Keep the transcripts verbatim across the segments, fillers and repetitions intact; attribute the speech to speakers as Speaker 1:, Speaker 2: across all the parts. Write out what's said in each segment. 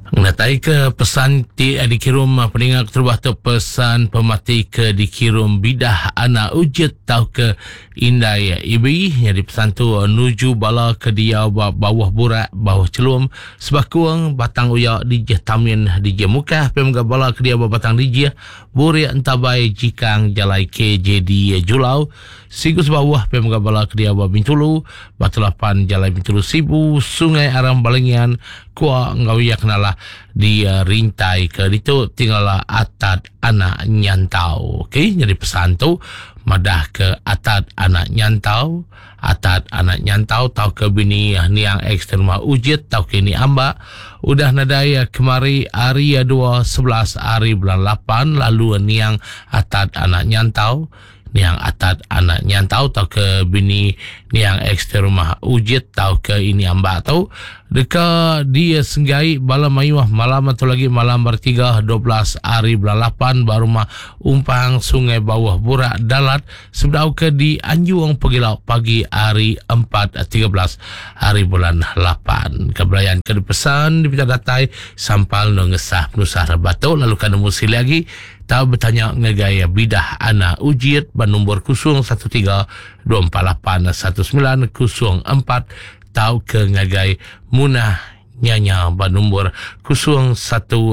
Speaker 1: Natai ke pesan ti dikirim peningat terubah tu pesan pemati ke dikirim bidah anak ujet tau ke indai ibi jadi pesan tu nuju bala ke dia bawah burak bawah celum sebakuang batang uyak di je tamin di je muka pemga bala ke dia batang di je burik entabai jikang jalai ke jadi julau sigus bawah pemga bala ke dia bintulu batulapan jalai bintulu sibu sungai aram balengian kuah ngawiyak nalah dia rintai ke itu tinggallah atat anak nyantau. Okey, jadi pesan tu madah ke atat anak nyantau, atat anak nyantau tau ke bini niang eksternal ujet tau ke ni amba udah nadaya kemari hari dua sebelas hari bulan lapan lalu niang atat anak nyantau niang atat anak nyantau tau ke bini niang eksternal ujet tau ke ini amba tau deka dia senggai bala mayuah malam atau lagi malam bertiga dua belas hari bulan lapan baru mah umpang sungai bawah burak dalat sebedau ke di Anjuang Pegilau pagi hari empat tiga belas hari bulan lapan kebelayan ke pesan di pita datai sampal no ngesah penusah rabato lalu kan musi lagi tahu bertanya ngegaya bidah anak ujiat bernombor kusung satu tiga dua empat lapan satu sembilan kusung empat tahu ke ngagai munah nyanya bernombor kusung satu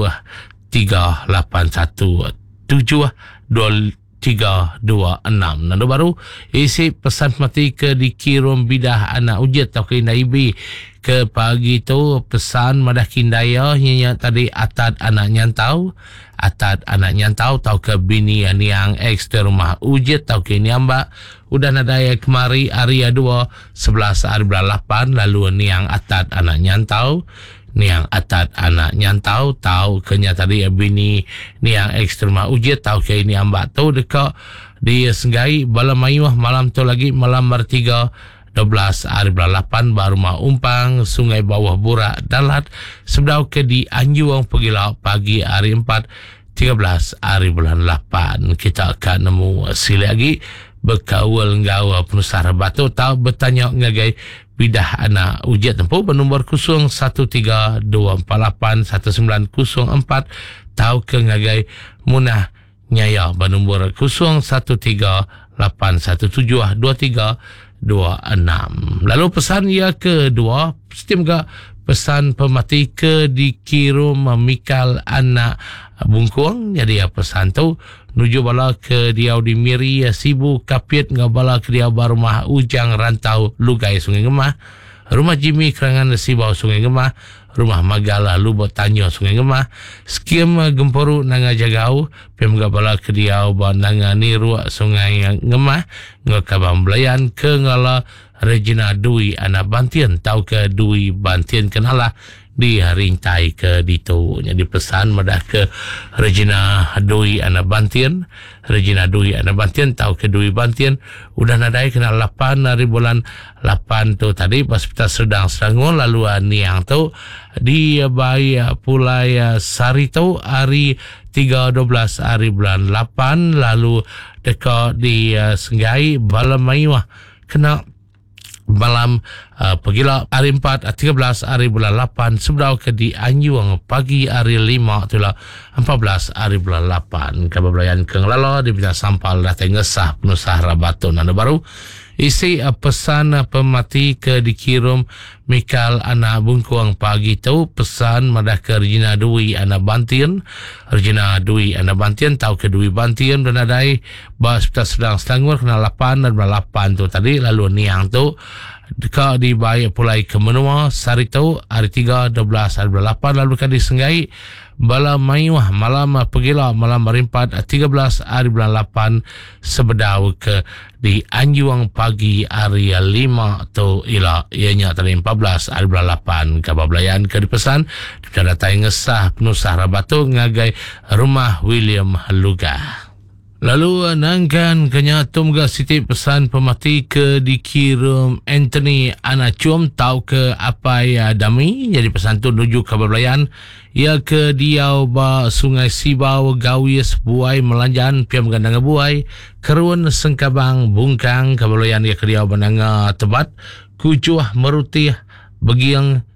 Speaker 1: tiga lapan satu tujuh dua tiga dua enam nado baru isi pesan mati ke dikirim bidah anak ujiat tahu ke naibi ke pagi tu pesan madah kindaya nyanya tadi atat anak nyantau atat anak nyantau tau ke bini yang ekster rumah ujet tau ke ni amba udah nadaya kemari hari dua sebelas hari bulan lapan lalu ni yang atat anak nyantau ni yang atat anak nyantau tau kenya tadi bini ni yang ekster rumah ujet tau ke ni amba tu dekat di senggai bala mayuah malam tu lagi malam bertiga dua belas hari bulan lapan baru mah umpang sungai bawah burak dalat sebedau ke di Anjuang Pegilau pagi hari empat tiga belas hari bulan lapan kita akan nemu sili lagi berkawal ngawa penusah batu tau bertanya ngagai bidah anak ujiat tempuh bernombor kusung satu tiga dua empat lapan satu sembilan kusung empat tau ke ngagai munah nyaya bernombor kusung satu tiga lapan satu tujuh dua tiga dua enam. Lalu pesan ia kedua sistem ke pesan pemati ke dikirim Mikal anak bungkuang jadi ya pesan tu nuju bala ke dia di miri ya sibu kapiet ngabala ke dia barumah ujang rantau lugai Sungai Gemah rumah Jimmy kerangan sibau Sungai Gemah rumah Magala Lubot Tanyo Sungai Gemah skim gemporu nanga jagau pemga bala ke dia ba nanga niru Sungai Gemah ngakabam belayan ke ngala Regina Dwi anak Bantian tau ke Dwi Bantian kenalah di rintai ke dito jadi pesan madah ke Regina Dwi anak Bantian Regina Dwi anak Bantian tau ke Dwi Bantian udah nadai kena lapan hari bulan lapan tu tadi pas kita sedang serangun lalu niang tu di bayi pulai sari tu hari tiga dua belas hari bulan lapan lalu dekat di uh, Senggai bala mayuah kena malam uh, Pegilau hari empat tiga belas hari bulan lapan sebedau ke di Anjuang pagi hari lima itulah empat belas hari bulan lapan kebelayan ke ngelala di bina sampal datang ngesah penusah rabatun anda baru isi uh, pesan uh, pemati ke dikirim Mikal anak bungkuang pagi tu pesan madah ke Regina Dwi anak Bantian Regina Dwi anak Bantian tau ke Dwi Bantian dan adai bahas kita sedang selangor kena lapan dan lapan tu tadi lalu niang tu dekat di bayi pulai ke menua sari tu hari tiga dua belas hari lapan lalu kan disenggai bala mayuah malam Pegilau malam berimpat tiga belas hari bulan lapan sebedau ke di Anjuang pagi hari lima tu ila ianya tadi empat belas hari bulan lapan kabablayan ke dipesan kita datang ngesah penusah rabatu ngagai rumah William Luga. Lalu nangkan kenya tumga siti pesan pemati ke dikirim Anthony Anacum tau ke apa ya dami jadi pesan tu nuju kabablayan ia ke diau ba Sungai Sibau Gawis Buai Melanjan piam gandanga buai kerun Sengkabang Bungkang kabablayan ia ke diau bananga tebat kucuah merutih begiang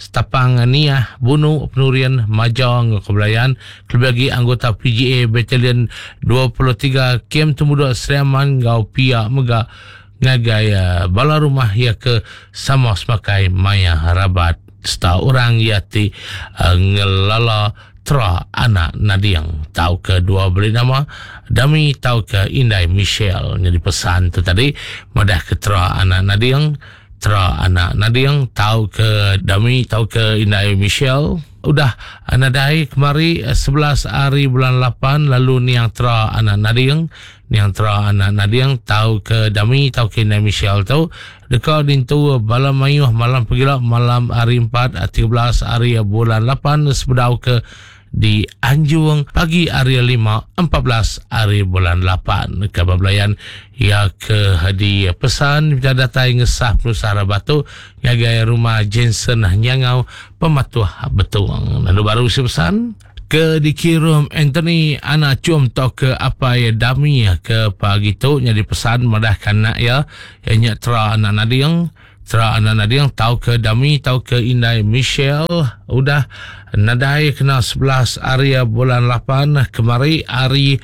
Speaker 1: Setapang Niah Bunu Penurian Majang Kebelayan kelebagi anggota P G A Battalion dua puluh tiga Kem Temuda Seriaman Gau Pia Mega ngagai uh, bala rumah ia ke sama semakai maya rabat sta orang yati uh, ngelala Tra anak Nadiang tahu ke dua beri nama Dami tahu ke Indai Michelle. Jadi pesan tu tadi madah ke Tra anak Nadiang, Tra anak Nadiang tahu ke Dami tahu ke Indai Michelle. Udah nadai kemari sebelas hari bulan lapan lalu ni yang Tra anak Nadiang, ni yang Tra anak Nadiang tahu ke Dami tahu ke Indai Michelle tahu dekat dintu balam mayuh malam pegila malam hari empat tiga belas hari bulan lapan sebedau ke di Anjung pagi hari lima empat belas hari bulan lapan kebablayan ia ke hadi pesan bisa datai ngesah penusara batu ngagai rumah Jensen Nyangau pematuh betuang lalu baru si pesan ke dikirim Anthony anak cum tau ke apa ya dami ya ke pagi tu jadi pesan madahkan nak ya ianya Tra anak Nadiang Tra anak Nadiang tahu ke Dami tahu ke Indai Michelle udah nadai kena sebelas hari bulan lapan kemari hari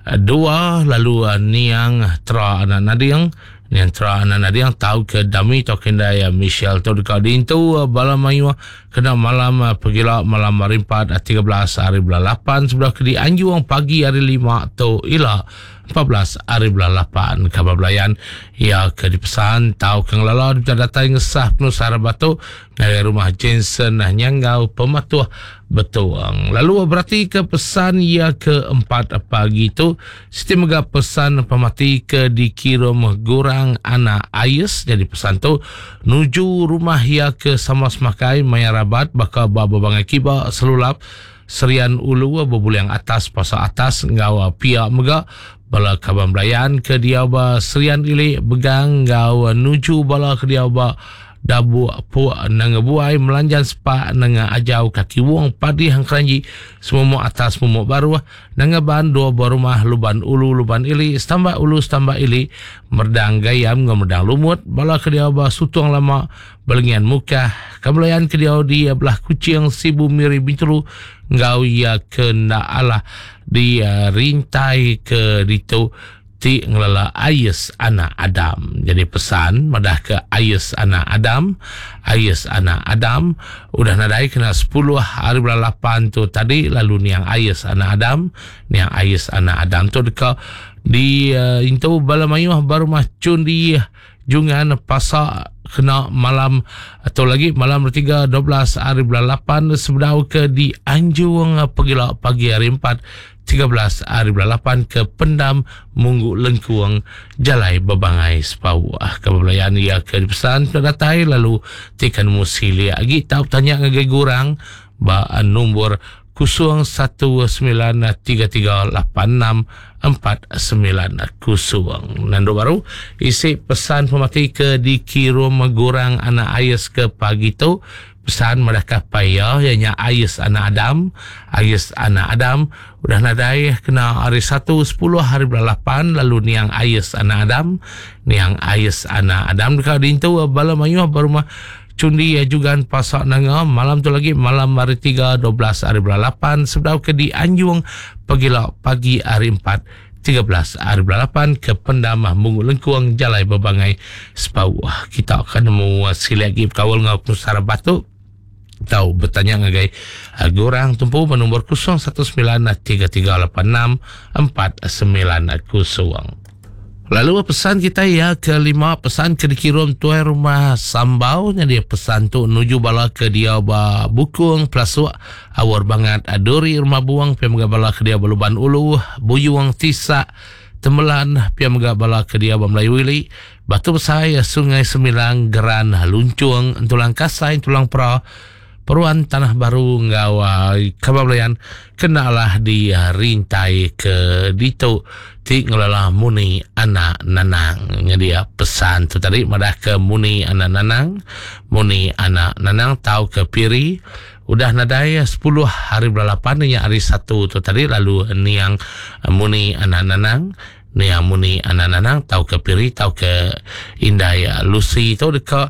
Speaker 1: dua lalu niang Tra anak Nadiang niang Tra anak Nadiang tahu ke Dami tahu ke Indai Michelle tahu dekat dintu balam mayu kena malam pegila malam hari empat tiga belas hari bulan lapan sebelah ke di Anjung pagi hari lima tu ila empat belas hari bulan lapan kabablayan ia ke dipesan tahu ke ngelala bisa datang ngesah penusara batu dari rumah Jensen Nyangau pematuh betuang. Lalu berarti ke pesan ia ke empat pagi itu Siti Mega pesan pemati ke dikirim gurang anak Ayes jadi pesan tu nuju rumah ia ke sama semakai mayarabat bakal baba bangai kiba selulap serian ulu bebul yang atas pasal atas ngawa pia Mega bala kabam belayan ke dia ba serian ili begang ngau nuju bala ke dia ba dabu pu nang buai melanjan sepa nang ajau kaki wong padi hang keranji semua atas semua baru nang ban dua rumah luban ulu luban ili stamba ulu stamba ili merdang gayam ngomerdang lumut bala ke dia ba sutuang lama belengian muka kabelayan ke dia di belah kucing sibu miri bintru ngau ia ke nda Allah di uh, rintai ke ditu ti ngelala Ayes anak Adam. Jadi pesan madah ke Ayes anak Adam, Ayes anak Adam udah nadai kena sepuluh hari bulan lapan tu tadi lalu ni yang Ayes anak Adam, ni yang Ayes anak Adam tu dekat di uh, intu Balamayuh baru macun di Jungan Pasar kena malam atau lagi malam bertiga dua belas hari bulan lapan sebedau ke di Anjung pegila pagi hari empat tiga belas hari bulan lapan ke Pendam Munggu Lengkuang Jalai Babangai Sepawah kebelayan ia ke pesan datai lalu tekan musili lagi tahu tanya ngagai gurang ba nombor kusung satu sembilan tiga tiga lapan enam empat sembilan kusung nando baru isi pesan pemati ke dikirim gurang anak Ayes ke pagi tu pesan mereka payah ianya Ayes anak Adam Ayes anak Adam udah nadai kena hari satu sepuluh hari bulan lapan lalu ni yang Ayes anak Adam ni yang Ayes anak Adam dekat dintu bala mayu baru mah cundi ya juga pasak nanga malam tu lagi malam hari tiga dua belas hari bulan lapan sebedau ke di Anjung pagila pagi hari empat tiga belas hari bulan lapan ke Pendamah Munggu Lengkuang Jalai Babangai Sepawah. Kita akan mau sila lagi kawal ngau penusara batu tahu bertanya ngagai gorang tumpu nombor kosong satu sembilan tiga tiga lapan enam empat sembilan kosong. Lalu pesan kita ya kelima pesan ke dikirim tuai rumah Sambau jadi pesan tu nuju bala ke dia ba bukung plasuk awar banget adori rumah buang pia mga bala ke dia baluban ulu buyuang tisa temelan pia mga bala ke dia ba Melayu Wili batu besai sungai Semilang Geran Luncung tulang kasai tulang pra Peruan Tanah Baru ngawa kabablayan kenalah di rintai ke ditu ti ngelala muni anak nanang dia pesan tu tadi madah ke muni anak nanang muni anak nanang tahu ke piri udah nadai sepuluh hari bulan lapan ni hari satu tu tadi lalu ni yang muni anak nanang ni yang muni anak nanang tahu ke piri tahu ke Indai Lucy tu dekat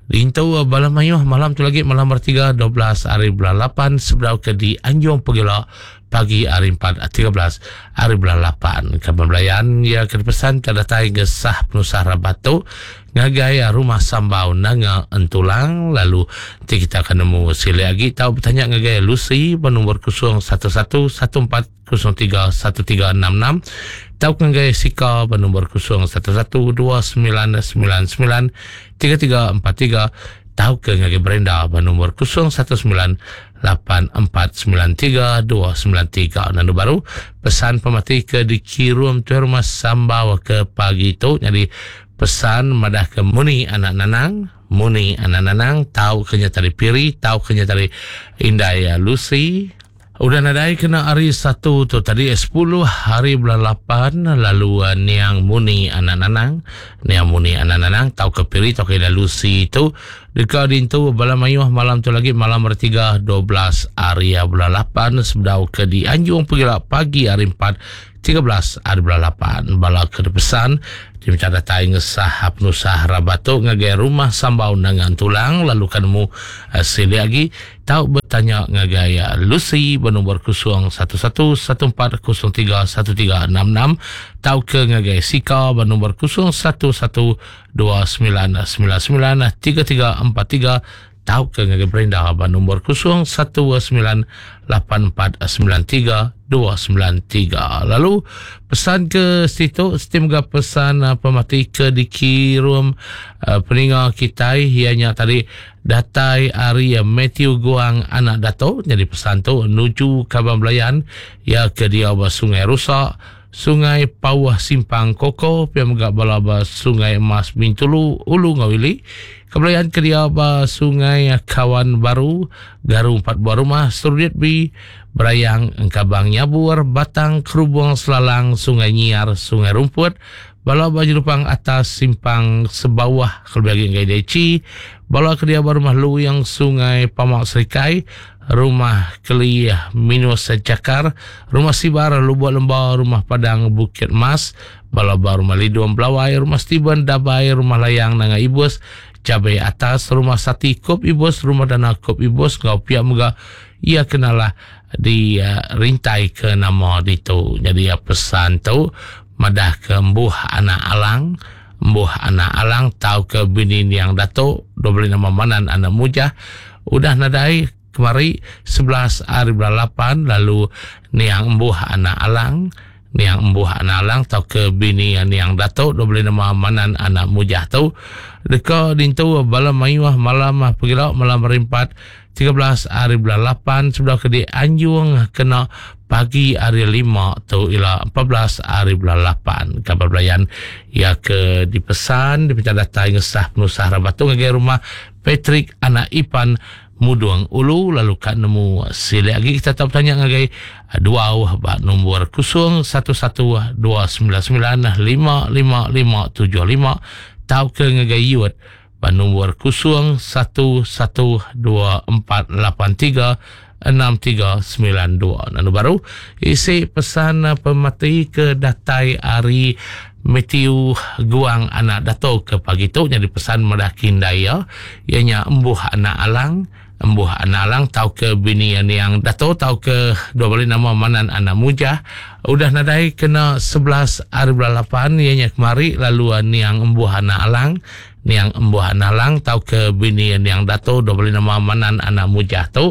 Speaker 1: Dintau Balamayuh malam tu lagi malam bertiga dua belas hari bulan lapan sebelum ke di Anjung Pegila pagi hari empat tiga belas hari bulan lapan. Kabar belayan ya kepesan kadatai gesah penusah Rabatu ngagaya rumah sambau nanga entulang. Lalu nanti kita akan nemu sila lagi tahu bertanya ngagaya Lucy bernomor kosong satu satu satu empat kosong tiga satu tiga enam enam. Tahu ngagaya Sika bernomor kosong satu satu dua sembilan sembilan sembilan tiga tiga empat tiga. Tahu ke ngagaya Brenda bernomor kosong satu sembilan lapan empat sembilan tiga dua sembilan tiga. Nandu baru pesan pemati ke dikirim tu rumah sambau ke pagi tu. Jadi pesan madah ke Muni anak nanang, Muni anak nanang, tahu kenya tadi Piri, tahu kenya tadi Indaya Lucy. Udah nadai kena hari satu tu tadi sepuluh hari bulan lapan. Lalu uh, niang Muni anak nanang, niang Muni anak nanang, tahu ke Piri, tahu ke Indaya Lucy tu. Dekat dintu Balamayuh malam tu lagi malam bertiga dua belas hari bulan lapan sebedau ke di Anjung Pegila pagi hari empat tiga belas hari bulan lapan. Bala ke pesan di mencada tai ngesah penusah Rabatu ngagaya rumah sambau nangan tulang. Lalu kan mu sili lagi tahu bertanya ngagaya Lucy bernomor kosong satu satu satu empat kosong tiga satu tiga enam enam. Tahu ke ngagaya Sika bernomor kosong satu satu dua sembilan sembilan sembilan tiga tiga empat tiga. Tahu ke ngagaya Brenda bernomor kosong satu sembilan lapan empat sembilan tiga dua sembilan tiga. Lalu pesan ke situ sistem ga pesan uh, pemati ke dikirim uh, peninga kita ianya tadi datai hari uh, Matthew Guang anak dato. Jadi pesan tu nuju Kabang Belayan ya ke dia Sungai Rusak, Sungai Pawah Simpang Koko, pia megak balaba Sungai Emas Bintulu Ulu Ngawili. Kebelayan ke dia ba Sungai Kawan Baru, Garu empat buah rumah, Sturdiat B, Berayang, Engkabang Nyabur, Batang, Kerubung Selalang, Sungai Nyiar, Sungai Rumput, Balaba Jerupang Atas, Simpang Sebawah, Kebelayan Ngai Deci, Bala ke dia ba rumah Luyang, Sungai Pamak Serikai, Rumah Keli Minus Cakar, Rumah Sibar Lubuk Lembah, Rumah Padang Bukit Mas, Balaba Rumah Liduan Belawai, Rumah Steven Dabai, Rumah Layang Nanga Ibus, Cabai Atas, Rumah Sati Kop Ibus, Rumah Dana Kop Ibus, Ngau pihak muka ia kenalah di uh, rintai ke nama itu. Jadi ya pesan tu madah ke Mbuh Anak Alang, Mbuh Anak Alang tahu ke bini yang dato dua beli nama Manan anak Mujah. Udah nadai kemari sebelas hari bulan lapan. Lalu niang Mbuh Anak Alang, niang Mbuh Anak Alang tahu ke bini yang dato dua beli nama Manan anak Mujah tu. Dekat dintu Balamayuh malam Pegila malam berimpat tiga belas hari bulan lapan sebelah ke di Anjung kena pagi hari lima tu ila empat belas hari bulan lapan. Kabar belayan ya ke dipesan dipencah data ngesah penusah Rabatu ngagaya rumah Patrick anak Ipan Muduang Ulu. Lalu kan nemu sila lagi kita tak bertanya ngagai dua bah nombor kosong satu satu dua sembilan sembilan lima lima lima tujuh lima. Tahu ke ngagai yuat bah nombor kosong satu satu dua empat lapan tiga enam tiga sembilan dua. Nanu baru isi pesan pemati ke datai hari Matthew Guang anak dato ke pagi tu. Jadi pesan medakin daya ianya Embuh Anak Alang, Embuh Anak Alang tahu ke bini yang dato tahu ke dua balik nama Manan anak Mujah. Udah nadai kena sebelas hari bulan lapan ianya kemari. Lalu niang Embuh Anak Alang, niang Embuh Anak Alang tahu ke bini yang dato dua balik nama Manan anak Mujah tu.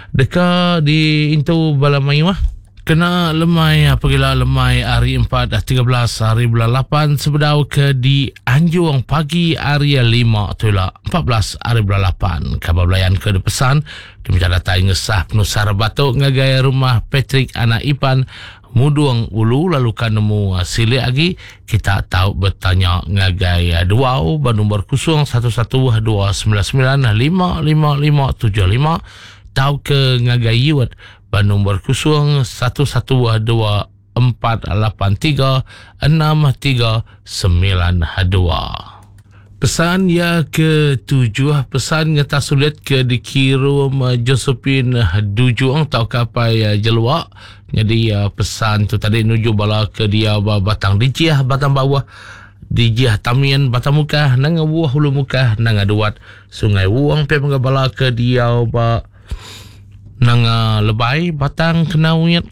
Speaker 1: Dekat di Intu Balamayuh kena lemai apabila lemai hari empat tiga belas hari bulan lapan sebedau ke di Anjung pagi hari lima tu lah empat belas hari bulan lapan. Kabar belayan ke pesan di mencada tai ngesah penusah Rabatu ngagaya rumah Patrick anak Ipan Muduang Ulu. Lalu kan nemu sili lagi kita tahu bertanya ngagaya dua bernomor kosong satu satu dua sembilan sembilan lima lima lima tujuh lima. Tahu ke ngagaya yuat bernomor kosong satu satu dua empat lapan tiga enam tiga sembilan dua. Pesan ya ke tujuh pesan ngata sulit ke dikirim Josephine Dujung tau kapai jeluak. Jadi uh, pesan tu tadi nuju bala ke dia Batang Dijiah Batang Bawah di jih tamian batamukah nanga buah hulu mukah nanga duat sungai wuang pe menggabala ke diau ba nanga lebay batang kenawit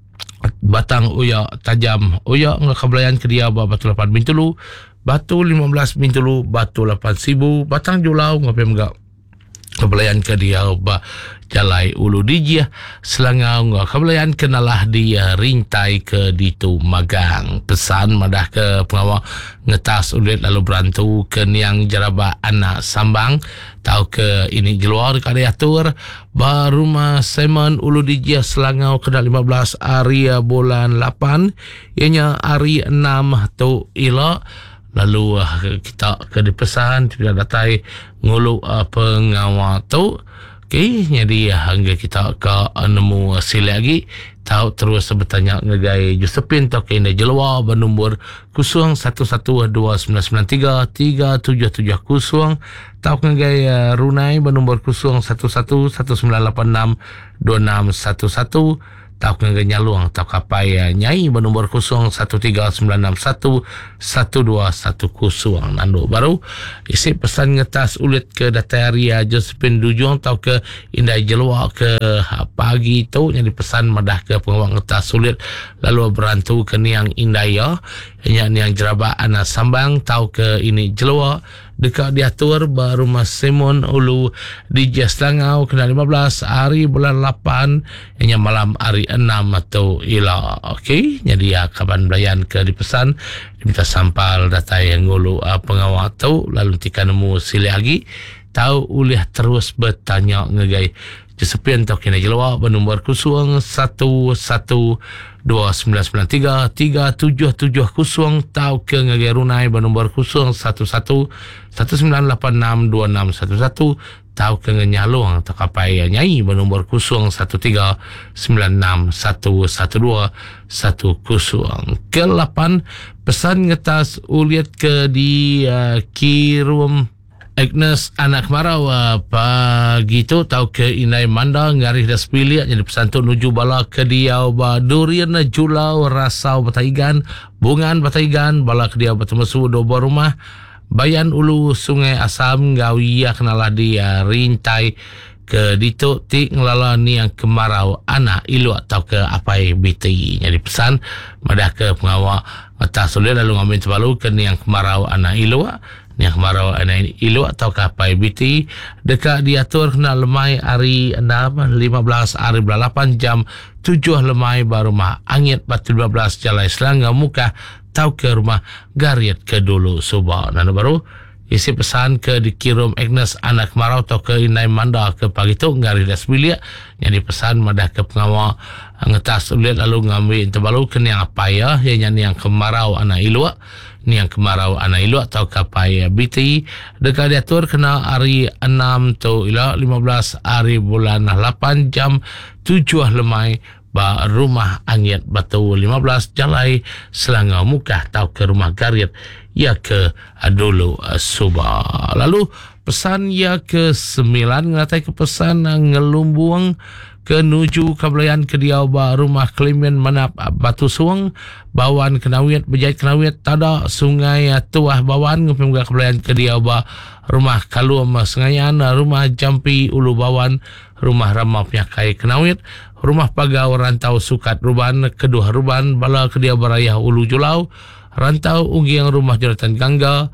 Speaker 1: batang uya tajam uya ngakablayan ke dia ba batu lapan bintulu batu lima belas bintulu batu lapan sibu batang julau ngape menggak kablayan ke dia ba jalai ulu dijia selangau ngak kablayan kenalah dia rintai ke ditu magang pesan madah ke pengawa ngetas ulit lalu berantu ke niang jaraba anak sambang tau ke ini jeluar ke atur baru rumah Simon ulu dijia selangau kena lima belas hari bulan lapan ianya hari enam tu ila. Lalu uh, kita ke dipesan tidak datai ngulu uh, pengawal tu. Okey, jadi uh, hingga kita ke uh, nemu uh, sila lagi tahu terus bertanya ngegai Josephine tau ke indah jelwa bernombor kosong satu satu dua sembilan sembilan tiga tiga tujuh tujuh kosong tau ngegai uh, Runai bernombor kosong satu satu satu sembilan lapan enam dua enam satu satu tau ngegai Nyaluang tau kapai uh, Nyai bernombor kosong satu tiga sembilan enam satu satu dua satu kosong nando baru isi pesan ngetas ulit ke Dataria Josephine Dujung tau ke indah jelwa ke uh, pagi tu yang dipesan madah ke pengawal ngetas sulit lalu berantu ke niang indaya yang niang jeraba anak sambang tau ke ini jelwa dekat diatur baru Mas Simon ulu di Selangau kena lima belas hari bulan lapan yang malam hari enam atau ila. Okey, jadi ya kapan belayan ke dipesan diminta sampal data yang ngulu uh, pengawal tu lalu tika nemu sila lagi tahu ulih terus bertanya ngegai Josephine tau kena jelwa bernombor kosong satu satu dua sembilan sembilan tiga tiga tujuh tujuh kosong tau ke ngegai Runai bernombor kosong satu satu satu sembilan lapan enam dua enam satu satu tau ke Nyalong tau kapai Nyai bernombor kosong satu tiga sembilan enam satu satu dua satu kosong ke lapan pesan ngetas uliat ke di uh, Kirum Agnes anak marau uh, pagi tu tau ke inai manda ngarih das pilih jadi pesan tu nuju bala ke diau ba durian julau rasau bataigan bungan bataigan bala ke diau bertemesu do rumah bayan ulu sungai Asam gawia kenalah dia rintai ke ditu ti ngelala ni yang kemarau anak ilu atau ke apai B T I jadi pesan madah ke pengawal atas sulit lalu ngamin terbalu ke ni yang kemarau anak ilu ni yang kemarau anak ilu atau ke apai B T I dekat diatur kena lemai hari enam lima belas hari lapan jam tujuh lemai baru rumah angit batu lima belas Jalai Selangor muka tau ke rumah Gariat ke dulu subah dan baru isi pesan ke dikirim Agnes anak marau atau ke inai manda ke pagi tu ngari das bilik yang dipesan madah ke pengawal ngetas ulit lalu ngambil terbalu ke ni yang apa ya yang yang kemarau anak ilua ni yang kemarau anak ilua atau ke apa ya B T I dekat diatur kena hari enam tu ila lima belas hari bulan lapan jam tujuh lemai ba rumah angit batu lima belas Jalai Selangor muka tau ke rumah Gariat ya ke dulu subah. Lalu pesan ya ke sembilan ngatai ke pesan ngelumbuang ke nuju kabelayan ke diau ba rumah Klimen Manap Batu Suang bawan kenawit berjait kenawit tada sungai tuah bawan ngepemga kabelayan ke diau ba rumah Kalum Sengayan rumah Jampi Ulu Bawan rumah Ramah Penyakai kenawit rumah Pagau Rantau Sukat Ruban kedua Ruban bala ke diau barayah Ulu Julau Rantau Ugiang rumah Jonathan Gangga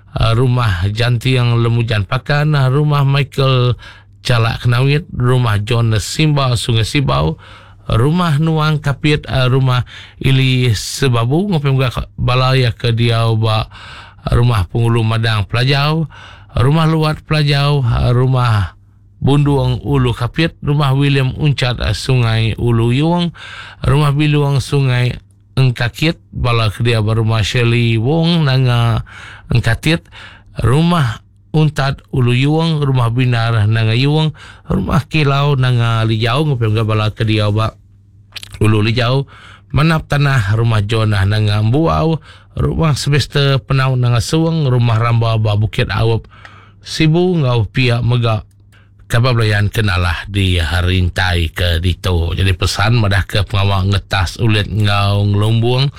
Speaker 1: rumah Janti yang Lemujan Pakan rumah Michael Calak Kenawit rumah John Simba Sungai Sibau rumah Nuang Kapit rumah Ili Sebabu ngopeng balaya ke diau ba rumah Pengulu Madang Pelajau rumah Luat Pelajau rumah Bunduang Ulu Kapit rumah William Uncat Sungai Ulu Yuang rumah Biluang Sungai Engkakit bala kedia rumah Shirley Wong nanga Engkatit rumah Untat Ulu Yuang rumah Binar nanga Yuang rumah Kilau nanga Lijau ngopeng bala kedia ba Ulu Lijau Manap Tanah rumah Jonah nanga Mbuau rumah Semester Penau nanga Suwang rumah Ramba ba Bukit Awap Sibu ngau pia mega kabablayan kenalah di harintai ke dito. Jadi pesan madah ke pengawal ngetas ulit ngau ngelumbung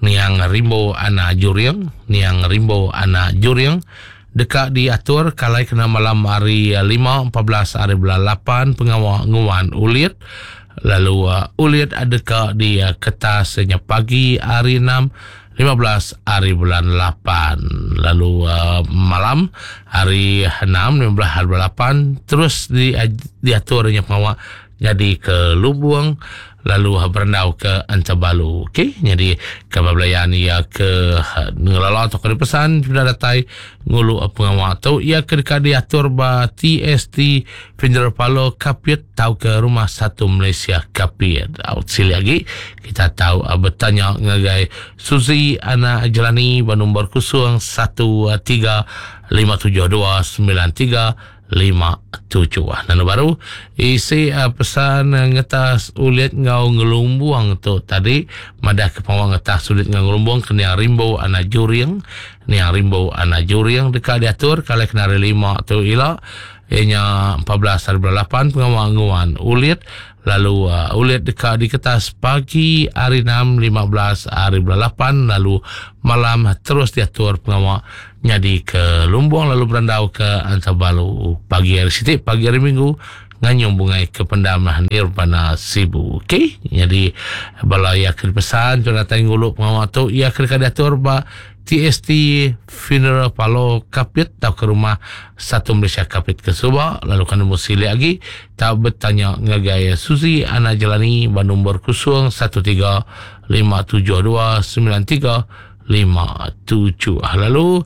Speaker 1: niang rimbo ana juriang niang rimbo ana juriang dekat diatur kalai kena malam hari lima empat belas hari bulan lapan pengawal nguan ulit lalu uh, ulit adakah di uh, ketasnya pagi hari enam lima belas hari bulan lapan lalu uh, malam hari enam lima belas hari bulan lapan terus di, uh, diaturnya pengawal jadi ke Lubuang lalu berendau ke Antabalu. Okey, jadi kebablayan ia ke ngelala atau ke pesan sudah datai ngulu pengawal tu ia ke dekat diatur ba T S T Federal Palo Kapit tahu ke rumah satu Malaysia Kapit. Out sili lagi kita tahu uh, bertanya ngagai Suzy Ana Jelani nombor kosong satu tiga lima tujuh dua sembilan tiga lima tujuh. Dan baru isi uh, pesan uh, ngetas ulit ngau ngelumbuang tu tadi madah ke pawang ngetas ulit ngau ngelumbuang kena rimbo ana juriang ni rimbo ana juriang dekat diatur kalau kena lima tu ila ianya empat belas hari bulan lapan pengawangan ulit lalu uh, ulit dekat di kertas pagi hari enam lima belas hari bulan lapan lalu malam terus diatur pengawal nyadi ke Lumbung lalu berandau ke Antabalu pagi hari Siti pagi hari Minggu nganyung bungai ke Pendamah Nirvana Sibu. Okey, jadi bala ia ke pesan Jonathan nguluk pengawal tu ia ke diatur ba T S T Funeral Palo Kapit tau ke rumah satu Malaysia Kapit ke Subah lalu kan musili lagi tak bertanya ngagaya Suzy Ana Jelani nombor kosong satu tiga lima tujuh dua sembilan tiga lima tujuh. Lalu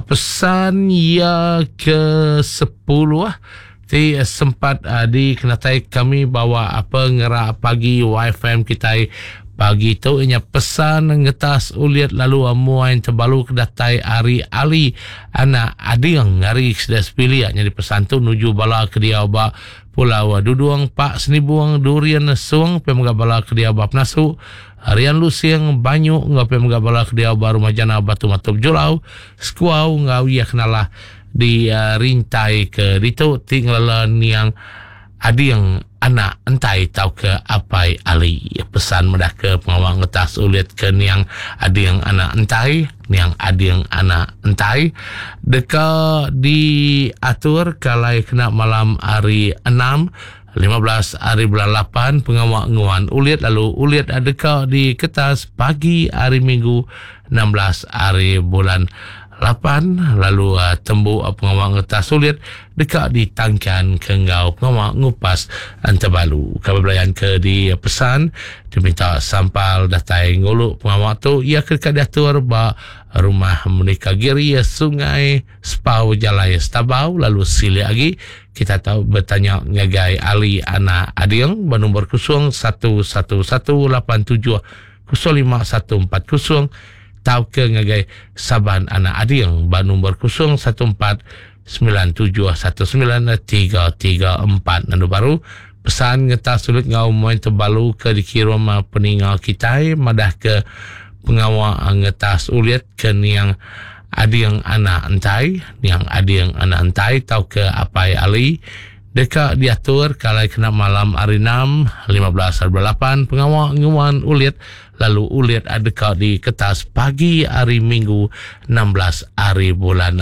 Speaker 1: pesan ia ke sepuluh ah Ti sempat uh, dikenatai kami bawa apa ngerak pagi Y F M kita pagi tu inya pesan ngetas uliat lalu amuain terbalu kedatai hari Ali anak ading ngari sudah sepilih jadi pesan tu nuju bala ke dia ba Pulau Duduang Pak Senibuang Durian Suang pemga bala ke dia ba Penasu Harian Lusiang Banyu ngape mga bala ke dia ba Rumah Jana Batu Matup Julau Skuau ngawi ya kenalah di uh, rintai ke dito tinggalan yang ada yang anak entai tahu ke apai ali pesan medah ke pengawal ngetas ulit ke yang ada yang anak entai yang ada yang anak entai dekat diatur kalai kena malam hari enam lima belas hari bulan lapan pengawal nguan ulit lalu ulit adakah di kertas pagi hari Minggu enam belas hari bulan lapan lalu uh, tembu uh, pengawal ngetas sulit dekat di tangkan kenggau pengawal ngupas Antabalu kebelayan ke di uh, pesan diminta sampal datai nguluk pengawal tu ia ke dekat diatur ba rumah menikah giri sungai Spau Jalai Stabau lalu sili lagi kita tahu bertanya ngagai Ali Ana Adiang nombor kosong satu satu satu lapan tujuh kosong lima satu empat kosong tahu ke ngagai Saban anak ading ba nombor kosong satu empat sembilan tujuh satu sembilan tiga tiga empat nandu baru pesan ngetas sulit ngau moin terbalu ke dikirim peninggal kita madah ke pengawal ngetas ulit ke yang ading anak entai yang ading anak entai tahu ke apai ali dekat diatur kalau kena malam hari enam lima belas hari lapan pengawal nguan ulit lalu ulit adakah di kertas pagi hari Minggu enam belas hari bulan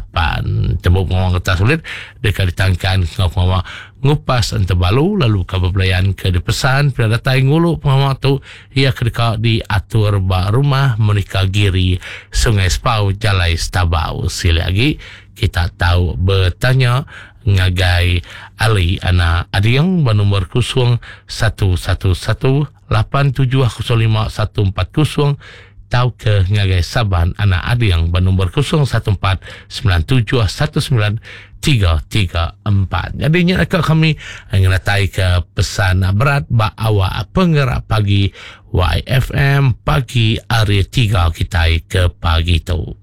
Speaker 1: lapan tembuk pengawal kertas ulit dekat ditangkan pengawal ngupas Antabalu lalu kebelayan ke dipesan pada datai ngulu pengawal tu ia kedekat diatur ba rumah menikah giri Sungai Spau Jalai Stabau sili lagi kita tahu bertanya ngagai Ali Ana Adiang nombor kosong satu satu satu lapan tujuh kosong lima satu empat kosong tahu ke ngagai Saban Ana Adiang nombor kosong satu empat sembilan tujuh satu sembilan tiga tiga empat. Jadi nyata kami ngeratai ke pesan berat ba awak penggerak pagi Y F M pagi hari tiga kita ke pagi tu.